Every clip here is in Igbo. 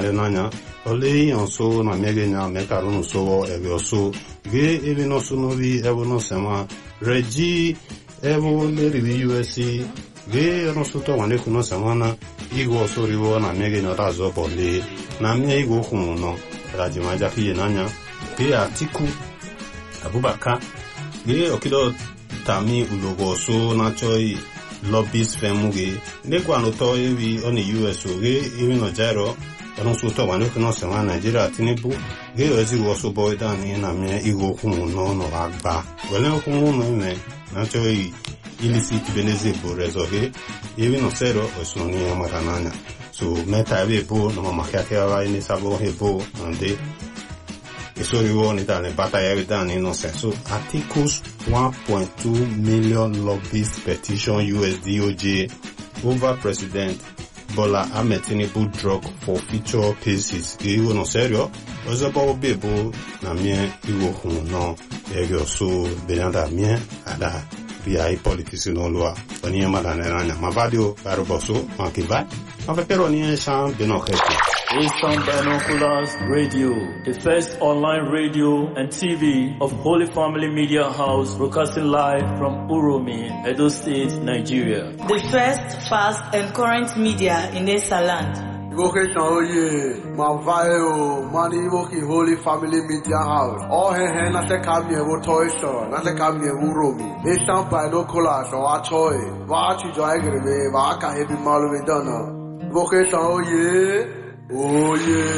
ale nanya ole yonso na mege nya mekarunu so ebe so ge ebe no sunovi ebe no sema reji ebe le rivi USC ge no suto wane kuno sema na igo so riwo na mege nya ta zo bole na me igo kunu no raji maja ki nanya ge Atiku Abubakar ge okido tami ulogo so na choi lobbies femuge ne kwano to evi oni US ge evi no jaro ono suto wane kuno sema Nigeria Tinubu ge ozi wo so boy dan ni na me igo kunu no agba wele kunu no me na choi illicit beneze bo resolve evi no zero oso ni amarananya so meta ebe bo no makiake wa ni sabo hebo ande eso riwo ni tane bataya evidani no senso Atiku's 1.2 million lobbyist petition USDOJ over President Bola Ahmed Tinubu drug for future cases. Iwo no serio ozobo bebo na mie iwo hun no ego so benanda mie ada via politics no loi oni amada nanya mavadio baroboso makiba afekero ni sham benokete. Eastern Binoculars Radio, the first online radio and TV of Holy Family Media House, broadcasting live from Uromi, Edo State, Nigeria. The first, fast and current media in Esaland. Vocation oye, Mavayo, Mani Woki Holy Family Media House. All he na se kami evo toisho, na se kami Uromi. Eastern Binoculars or Achoy, Vachi Joagrebe, Vaka Heavy Malu Donna. Vocation oye. Oh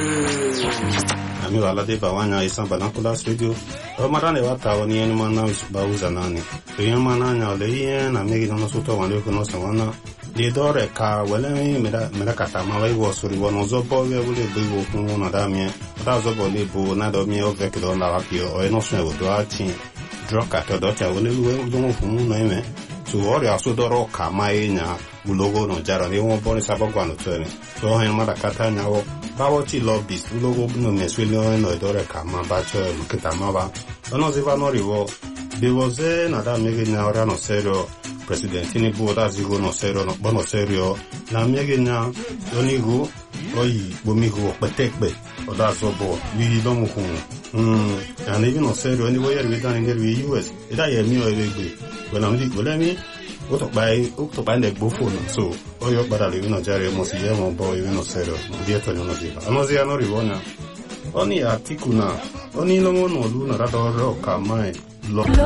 yeah. Ami wala de bawanya Eastern Binoculars Radio. O marane wata woni enu mana bauza nani. To yen mana nya le yen na megi no soto wale ko no sawana. Le dore ka wele mera kata ma wai wo suri wono zo bo we wule be wo kun na da mi. Da zo bo le bo na do mi o vek do na wa ki o eno so e do ati. Droka to do cha wole we do mo fun no eme. So ori aso doro ka mai nya ulogo no jara ni won boni sabo kwano twene so hen mara kata nyawo bawo ti lobbies ulogo no meswele no dore ka ma ba cho lukita ma ba ono ziva no rivo bewoze na da mege nya ora no serio president Tinubu da zigo no serio no bono serio na mege nya onigo oyi bomigo petekbe oda zobo wi do mu kun and even no serio ni wo yer we dan ngeri US ida ye mi o egbe wena mi wele mi Oto by the buffon, so Oyo Badali no Jerry Mosiemo boy, no zero, Dieto no Diva. Anozia no Rivona. Only Atikuna, only no one or Luna Rador Roca, my